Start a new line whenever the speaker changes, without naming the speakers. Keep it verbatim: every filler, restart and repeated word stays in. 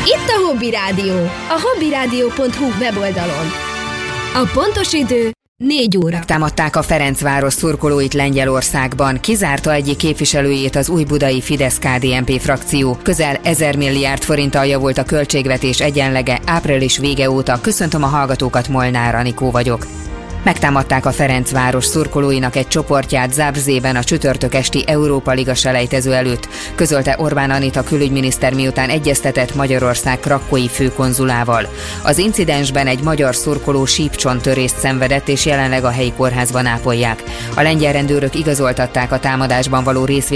Itt a Hobby Rádió, a hobbyrádió pont hu weboldalon. A pontos idő négy óra.
Támadták a Ferencváros szurkolóit Lengyelországban, kizárta egyik képviselőjét az újbudai Fidesz-ká dé en pé frakció. Közel ezer milliárd forinttal javult a költségvetés egyenlege április vége óta. Köszöntöm a hallgatókat, Molnár Anikó vagyok. Megtámadták a Ferencváros szurkolóinak egy csoportját Zabrzeban a csütörtök esti Európa Liga selejtező előtt, közölte Orbán Anita külügyminiszter, miután egyeztetett Magyarország krakkói főkonzulával. Az incidensben egy magyar szurkoló sípcsonttörést szenvedett, és jelenleg a helyi kórházban ápolják. A lengyel rendőrök igazoltatták a támadásban való részvételt